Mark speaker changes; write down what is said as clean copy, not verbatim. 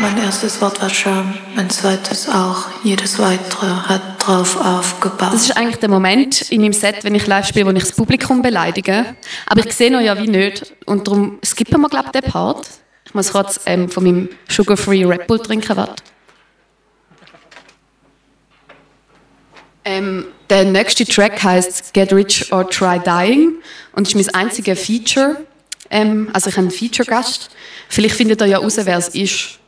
Speaker 1: Mein erstes Wort war Scham, mein zweites auch. Jedes weitere hat drauf aufgebaut.
Speaker 2: Das ist eigentlich der Moment in meinem Set, wenn ich live spiele, wo ich das Publikum beleidige. Aber ich sehe noch ja wie nicht. Und darum skippen wir, glaube ich, den Part. Ich muss kurz von meinem Sugar-Free Red Bull trinken. Warte. Der nächste Track heisst «Get Rich or Try Dying» und ist mein einziger Feature. Also ich habe einen Feature-Gast. Vielleicht findet ihr ja raus, wer es ist.